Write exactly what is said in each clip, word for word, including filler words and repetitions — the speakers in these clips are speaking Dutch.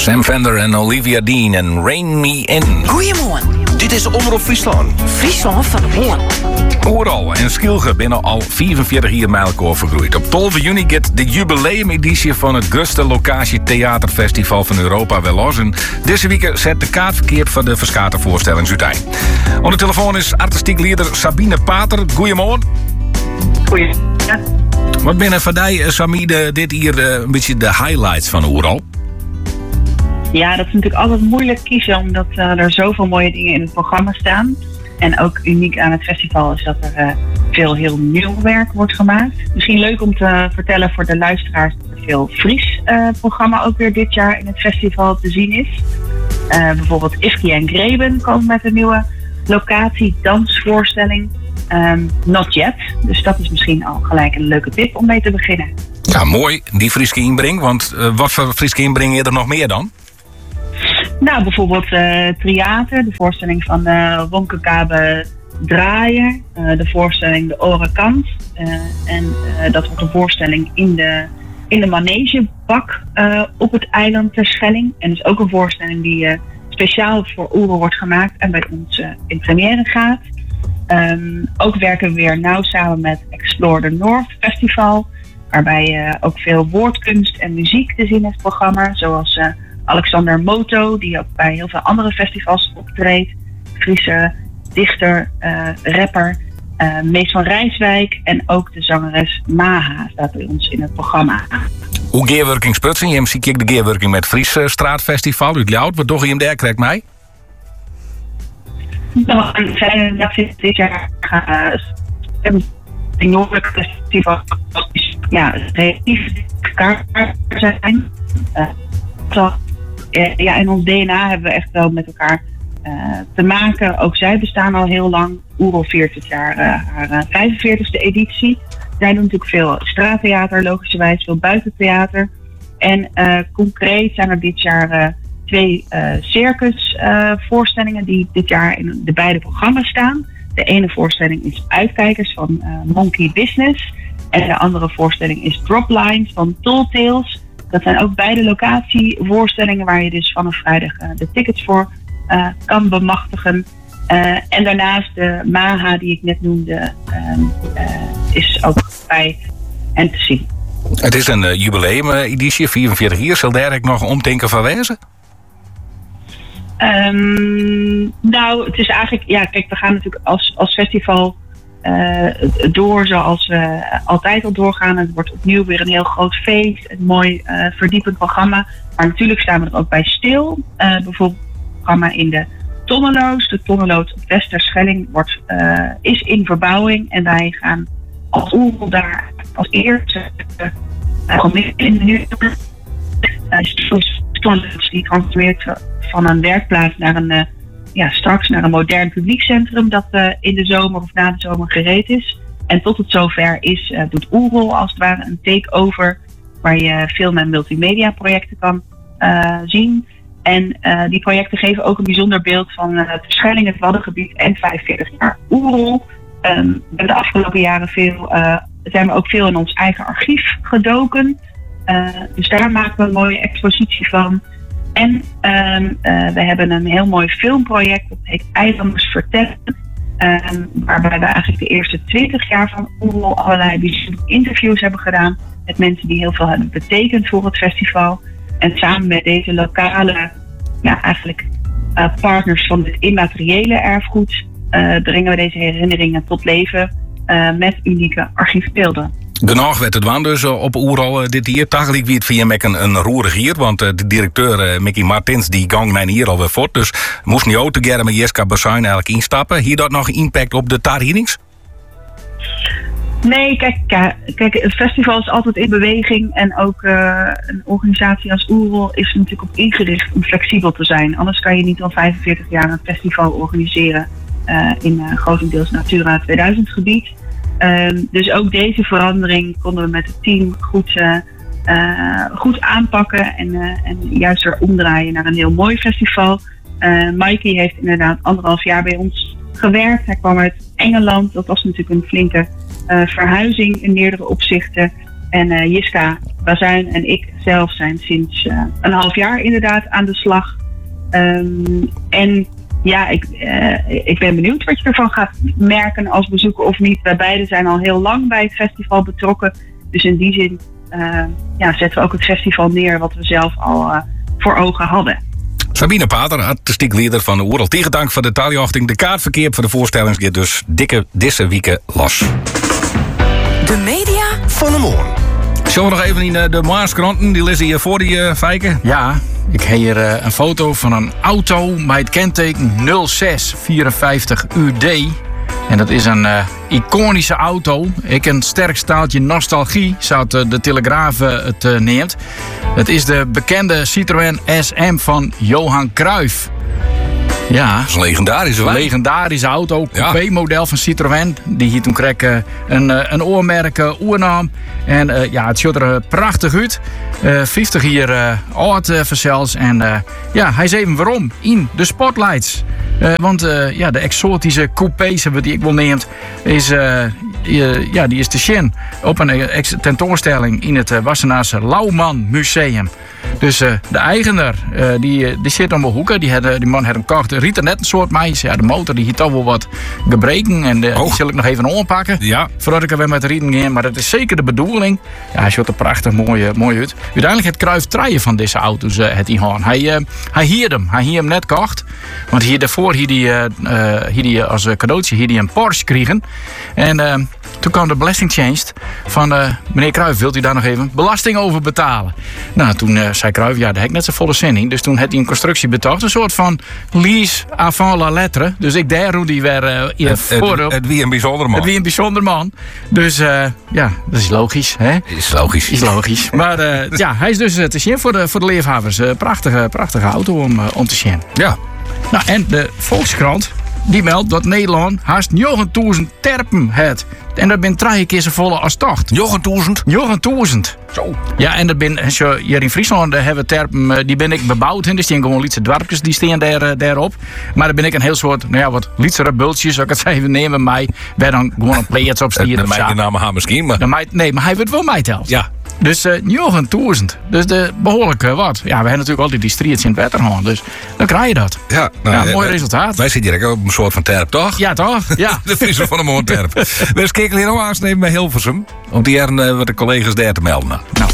Sam Fender en Olivia Dean en Rain Me In. Goedemorgen. Dit is Omroep Friesland. Friesland van Hoorn. Oeral en Skilge binnen al vierenveertig jaar met elkaar vergroeid. Op twaalf juni gaat de jubileumeditie van het grootste locatie theaterfestival van Europa wel los. En deze week zet de kaart verkeerd voor de Verskatervoorstelling Zuidijn. Aan de telefoon is artistiek leider Sabine Pater. Goedemorgen. Goedemorgen. Wat binnen van die, Samide, dit hier uh, een beetje de highlights van Oeral? Ja, dat is natuurlijk altijd moeilijk kiezen, omdat uh, er zoveel mooie dingen in het programma staan. En ook uniek aan het festival is dat er uh, veel heel nieuw werk wordt gemaakt. Misschien leuk om te vertellen voor de luisteraars dat er veel Fries uh, programma ook weer dit jaar in het festival te zien is. Uh, bijvoorbeeld Ifke en Greben komen met een nieuwe locatie dansvoorstelling. Um, not yet. Dus dat is misschien al gelijk een leuke tip om mee te beginnen. Ja, mooi, die Frieske inbreng. Want uh, wat voor Frieske inbreng je er nog meer dan? Nou, bijvoorbeeld uh, Theater, de voorstelling van uh, Wonke Kabe Draaien, uh, de voorstelling De Orenkant. Uh, en uh, dat wordt een voorstelling in de, in de manegebak uh, op het eiland Terschelling. En dus ook een voorstelling die uh, speciaal voor Oeral wordt gemaakt en bij ons uh, in première gaat. Um, ook werken we weer nauw samen met Explore the North Festival, waarbij uh, ook veel woordkunst en muziek te zien is het programma, zoals uh, Alexander Moto, die ook bij heel veel andere festivals optreedt. Friese dichter, uh, rapper, uh, Mees van Rijswijk en ook de zangeres Maha staat bij ons in het programma. Hoe gearworking sputsen? Je zie ik de gearworking met Friese Straatfestival uit Ljout. Wat doe je hem daar, krijg mij? Nou, we zijn dat dit jaar uh, een noordelijk festival, ja, relatief elkaar zijn. Uh, Ja, in ons D N A hebben we echt wel met elkaar uh, te maken. Ook zij bestaan al heel lang. Oeral viert dit jaar uh, haar uh, vijfenveertigste editie. Zij doen natuurlijk veel straattheater, logischerwijs, veel buitentheater. En uh, concreet zijn er dit jaar uh, twee uh, circusvoorstellingen uh, die dit jaar in de beide programma's staan. De ene voorstelling is Uitkijkers van uh, Monkey Business. En de andere voorstelling is Droplines van Tall Tales. Dat zijn ook beide locatievoorstellingen waar je dus vanaf vrijdag uh, de tickets voor uh, kan bemachtigen. Uh, en daarnaast de Maha die ik net noemde uh, uh, is ook bij hen te zien. Het is een uh, jubileumeditie, vierenveertig jaar. Zal daar nog omdenken van wezen? Um, nou, het is eigenlijk... Ja, kijk, we gaan natuurlijk als, als festival Uh, door zoals we altijd al doorgaan. Het wordt opnieuw weer een heel groot feest. Een mooi uh, verdiepend programma. Maar natuurlijk staan we er ook bij stil. Uh, bijvoorbeeld het programma in de Tonneloos. De Tonneloos op Westerschelling wordt, uh, is in verbouwing. En wij gaan als Oeral daar als eerste uh, in de nieuwe Tonneloos die transformeert van een werkplaats naar een uh, Ja, straks naar een modern publiekcentrum dat uh, in de zomer of na de zomer gereed is. En tot het zover is, uh, doet Oeral als het ware een take-over waar je film- en multimedia projecten kan uh, zien. En uh, die projecten geven ook een bijzonder beeld van uh, het Terschelling, het Waddengebied en vijfenveertig jaar Oeral. Um, de afgelopen jaren veel, uh, zijn we ook veel in ons eigen archief gedoken. Uh, dus daar maken we een mooie expositie van. En um, uh, we hebben een heel mooi filmproject, dat heet Eilanders Vertellen. Um, waarbij we eigenlijk de eerste twintig jaar van Oeral allerlei bijzondere interviews hebben gedaan met mensen die heel veel hebben betekend voor het festival. En samen met deze lokale, ja, eigenlijk uh, partners van het immateriële erfgoed uh, brengen we deze herinneringen tot leven uh, met unieke archiefbeelden. Genoeg werd het waan dus op Oeral uh, dit hier. Tagaliek wie het via Mek een, een roerig hier, want uh, de directeur uh, Mickey Martins die gang mij hier alweer voort. Dus moest niet ook te gerren met Jeska Bassuin eigenlijk instappen. Hier dat nog impact op de Tarhienings? Nee, kijk, kijk, het festival is altijd in beweging. En ook uh, een organisatie als Oeral is er natuurlijk op ingericht om flexibel te zijn. Anders kan je niet al vijfenveertig jaar een festival organiseren uh, in uh, grotendeels Natura tweeduizend gebied. Um, dus ook deze verandering konden we met het team goed, uh, uh, goed aanpakken en, uh, en juist weer omdraaien naar een heel mooi festival. Uh, Mikey heeft inderdaad anderhalf jaar bij ons gewerkt. Hij kwam uit Engeland. Dat was natuurlijk een flinke uh, verhuizing in meerdere opzichten. En uh, Jiska Bazuin en ik zelf zijn sinds uh, een half jaar inderdaad aan de slag. Um, en ja, ik, uh, ik ben benieuwd wat je ervan gaat merken als bezoeker of niet. Wij beiden zijn al heel lang bij het festival betrokken. Dus in die zin uh, ja, zetten we ook het festival neer wat we zelf al uh, voor ogen hadden. Sabine Pater, artistiek leider van de Oerl. Tegen dank voor de taaljochting. De kaartverkeer voor de voorstelling gaat dus dikke disse weken los. De media van de morgen. Zullen we nog even in de Maarskranten, die lezen hier voor die uh, Fijke? Ja, ik heb hier uh, een foto van een auto met het kenteken nul zes vierenvijftig U D. En dat is een uh, iconische auto. Ik een sterk staaltje nostalgie, zou het, uh, de Telegraaf uh, het uh, neemt. Het is de bekende Citroën S M van Johan Cruijff. Ja, dat is een legendarische Een legendarische auto, coupé-model ja. van Citroën. Die hier toen kreeg uh, een, uh, een oormerk, uh, oernaam. En uh, ja, het ziet er uh, prachtig uit. Uh, vijftig hier uh, oud uh, verzels. En uh, ja, hij is even waarom in de spotlights. Uh, want uh, ja, de exotische coupés die ik wil neemt, is, uh, uh, ja, die is te zien op een uh, tentoonstelling in het uh, Wassenaarse Lauwman Museum. Dus uh, de eigenaar, uh, die, die zit om de hoeken. Die, had, die man had hem gekocht. Riet er net een soort meis. Ja, de motor die heeft toch wel wat gebreken. En de, oh. die zal ik nog even aanpakken. Ja. Voordat ik er weer met de rieten ga. Maar dat is zeker de bedoeling. Ja, hij ziet er prachtig mooi, mooi uit. Uiteindelijk het Cruijff treien van deze auto's uh, het hij Hij, uh, hij hierd hem. Hij hierd hem net gekocht. Want hier daarvoor hier die, uh, uh, hier die als cadeautje hier die een Porsche kregen. En uh, toen kwam de belastingdienst van uh, meneer Cruijff, wilt u daar nog even belasting over betalen? Nou, toen uh, zei Cruijff, ja, daar heb ik net zo volle zin in. Dus toen had hij een constructie betaald. Een soort van lease avant la lettre. Dus ik daar hoe die weer uh, het, voorop. Het, het wie een bijzonder man. Het wie een bijzonder man. Dus uh, ja, dat is logisch. Hè? Is logisch. Is logisch. Maar uh, ja, hij is dus uh, te zien voor de, voor de leefhavers. Uh, prachtige, prachtige auto om, uh, om te zien. Ja. Nou, en de Volkskrant, die meldt dat Nederland haast negentigduizend terpen heeft. En dat ben drie keer zo volle als tocht. negentigduizend? negentigduizend. Zo. Ja, en dat ben, hier in Friesland hebben we terpen, die ben ik bebouwd. En er staan gewoon Lietse dwarpjes, die staan daar, daarop. Maar dan ben ik een heel soort, nou ja, wat Lietse rebultjes, zou ik het even nemen. Maar waar dan gewoon een players op stieren. Dat maakt je naam haar misschien, maar... Mij, nee, maar hij wordt wel mij telt. Ja. Dus uh, negentigduizend. Dus de behoorlijk uh, wat. Ja, we hebben natuurlijk altijd die streets in het Wetterhorn. Dus dan krijg je dat. Ja, nou, ja, ja, mooi wij, resultaat. Wij zitten hier ook op een soort van terp, toch? Ja, toch? Ja. De Friesen van een mooie terp. We kijken hier ook aansnemen bij Hilversum. Om die jaren uh, wat de collega's daar te melden. Nou.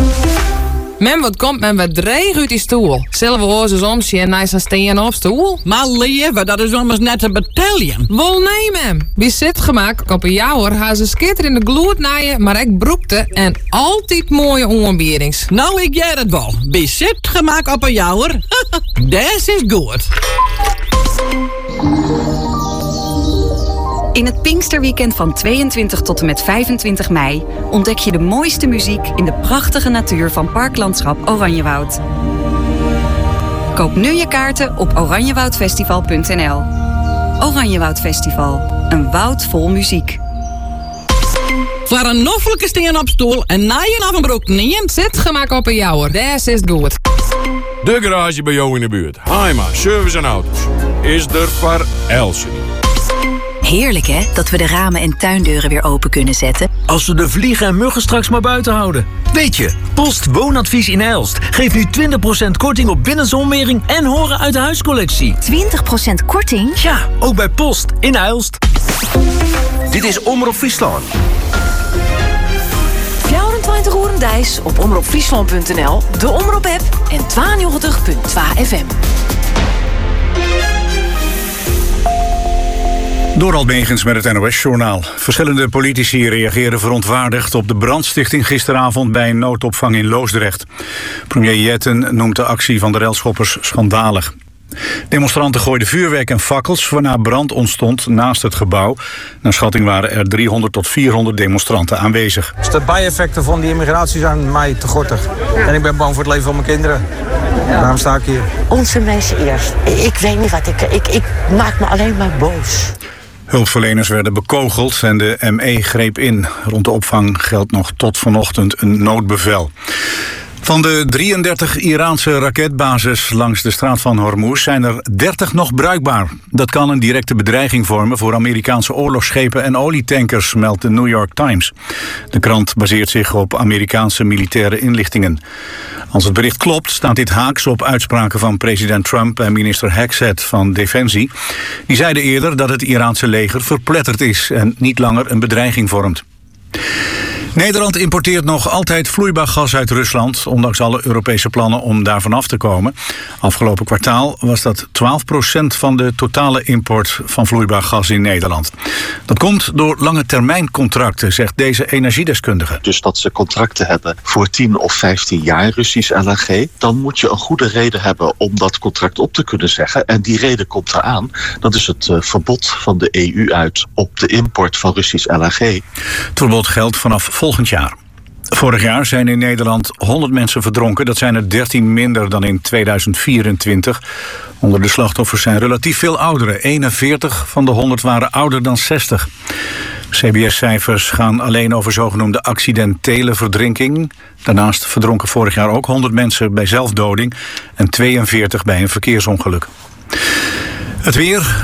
Men wat komt men wat dreig uit die stoel. Zullen we ons eens omzien en nice steen op stoel? Maar lieve, dat is immers net een battalion. Wel nee, mem. Wie zit gemaakt op een jouwer, haar ze skitter in de gloed naaien, maar ik broekte en altijd mooie onbierings. Nou, ik jij het wel. Wie zit gemaakt op een jouwer? Dat is goed. In het Pinksterweekend van tweeëntwintig tot en met vijfentwintig mei ontdek je de mooiste muziek in de prachtige natuur van Parklandschap Oranjewoud. Koop nu je kaarten op oranjewoudfestival punt n l. Oranjewoud Festival, een woud vol muziek. Voor een noffelijke steen op stoel en naaien af een broek neemt. Zit gemaakt op een jouwer, dat is goed. De garage bij jou in de buurt. Haima Service en Auto's is er voor Elsie. Heerlijk hè, dat we de ramen en tuindeuren weer open kunnen zetten. Als we de vliegen en muggen straks maar buiten houden. Weet je, Post Woonadvies in Elst geeft nu twintig procent korting op binnenzonmering en horen uit de huiscollectie. twintig procent korting? Ja, ook bij Post in Elst. Dit is Omroep Friesland. vierentwintig uur Dijs op omroepfriesland punt n l, de Omroep-app en tweeënnegentig punt twee F M. Doral Megens met het N O S-journaal. Verschillende politici reageren verontwaardigd op de brandstichting gisteravond bij een noodopvang in Loosdrecht. Premier Jetten noemt de actie van de relschoppers schandalig. Demonstranten gooiden vuurwerk en fakkels waarna brand ontstond naast het gebouw. Naar schatting waren er driehonderd tot vierhonderd demonstranten aanwezig. De bijeffecten van die immigratie zijn mij te gortig. En ik ben bang voor het leven van mijn kinderen. Daarom sta ik hier. Onze mensen eerst. Ik weet niet wat ik... Ik, ik maak me alleen maar boos. Hulpverleners werden bekogeld en de M E greep in. Rond de opvang geldt nog tot vanochtend een noodbevel. Van de drieëndertig Iraanse raketbases langs de straat van Hormuz zijn er dertig nog bruikbaar. Dat kan een directe bedreiging vormen voor Amerikaanse oorlogsschepen en olietankers, meldt de New York Times. De krant baseert zich op Amerikaanse militaire inlichtingen. Als het bericht klopt, staat dit haaks op uitspraken van president Trump en minister Hexet van Defensie. Die zeiden eerder dat het Iraanse leger verpletterd is en niet langer een bedreiging vormt. Nederland importeert nog altijd vloeibaar gas uit Rusland, ondanks alle Europese plannen om daarvan af te komen. Afgelopen kwartaal was dat twaalf procent van de totale import van vloeibaar gas in Nederland. Dat komt door lange termijn contracten, zegt deze energiedeskundige. Dus dat ze contracten hebben voor tien of vijftien jaar Russisch L N G, dan moet je een goede reden hebben om dat contract op te kunnen zeggen. En die reden komt eraan. Dat is het uh, verbod van de E U uit op de import van Russisch L N G. Het verbod geldt vanaf volgend jaar. Vorig jaar zijn in Nederland honderd mensen verdronken. Dat zijn er dertien minder dan in tweeduizend vierentwintig. Onder de slachtoffers zijn relatief veel ouderen. eenenveertig van de honderd waren ouder dan zestig. C B S-cijfers gaan alleen over zogenoemde accidentele verdrinking. Daarnaast verdronken vorig jaar ook honderd mensen bij zelfdoding en tweeënveertig bij een verkeersongeluk. Het weer.